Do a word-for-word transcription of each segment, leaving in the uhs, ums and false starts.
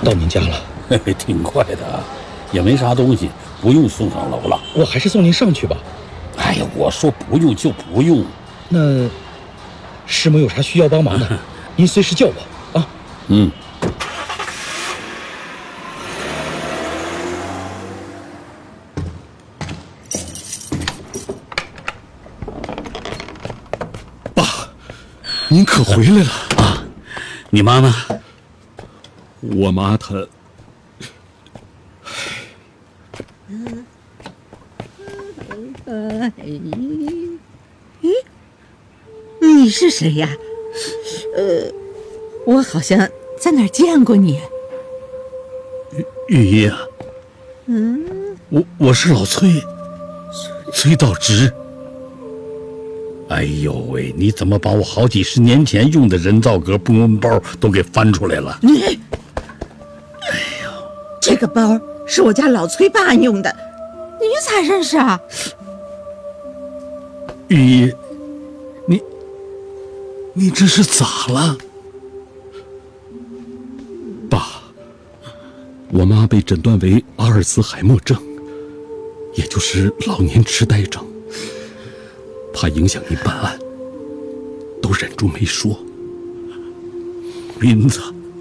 到您家了。 嘿嘿，挺快的啊，也没啥东西，不用送上楼了。 我还是送您上去吧。 哎呀，我说不用就不用。 那师母有啥需要帮忙的，您随时叫我啊。 嗯。 爸，您可回来了啊？你妈呢？ 我妈她…… 呃，咦，你是谁呀？呃，我好像在哪儿见过你。 玉姨啊， 嗯， 我我是老崔，崔道直。哎呦喂，你怎么把我好几十年前用的人造革公文包都给翻出来了？ 你，哎呦，这个包是我家老崔爸用的，你咋认识啊？ 玉姨，你你这是咋了？ 爸，我妈被诊断为阿尔茨海默症，也就是老年痴呆症，怕影响您办案，都忍住没说。 林子，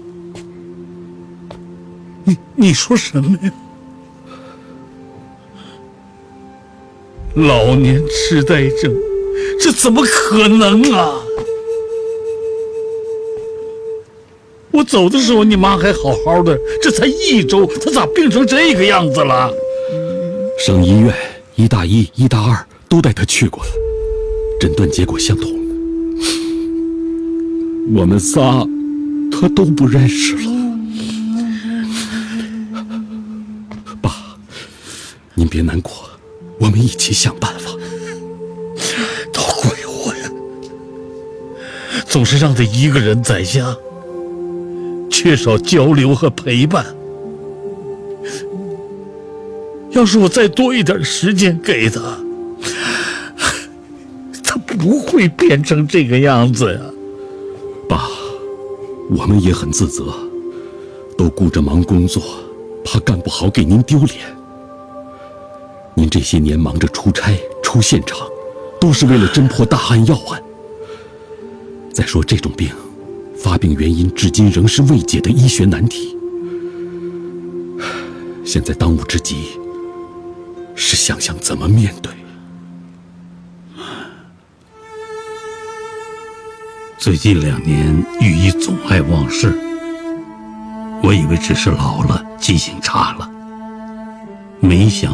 你你说什么呀？老年痴呆症，这怎么可能啊？我走的时候，你妈还好好的，这才一周，她咋病成这个样子了？ 省医院一大一、一大二都带她去过了，诊断结果相同。我们仨，她都不认识了。爸，您别难过，我们一起想办法。 都怪我呀，总是让她一个人在家。缺少交流和陪伴。要是我再多一点时间给他，他不会变成这个样子呀。 爸，我们也很自责，都顾着忙工作，怕干不好给您丢脸。您这些年忙着出差、出现场，都是为了侦破大案要案。再说这种病，发病原因至今仍是未解的医学难题。现在当务之急是想想怎么面对。 最近两年，玉姨总爱忘事，我以为只是老了，记性差了，没想